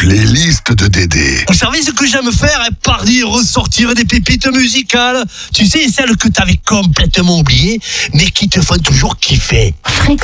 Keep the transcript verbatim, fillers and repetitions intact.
playlist de Dédé. Vous savez ce que j'aime faire? Parler, ressortir des pépites musicales. Tu sais, celles que t'avais complètement oubliées, mais qui te font toujours kiffer. Fréquence